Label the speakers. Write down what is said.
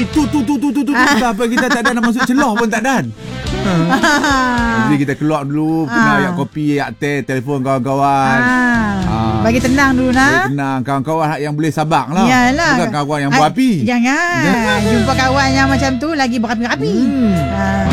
Speaker 1: tu. Apa kita tak ada nak masuk celah pun tak ada. Jadi kita keluar dulu, kena ayak kopi, ayak teh, telefon kawan-kawan.
Speaker 2: Bagi tenang dulu nak.
Speaker 1: Bagi tenang, kawan-kawan yang boleh sabak lah.
Speaker 2: Yalah.
Speaker 1: Bukan kawan yang berapi.
Speaker 2: Jangan. Jumpa kawan yang macam tu lagi berapi-api.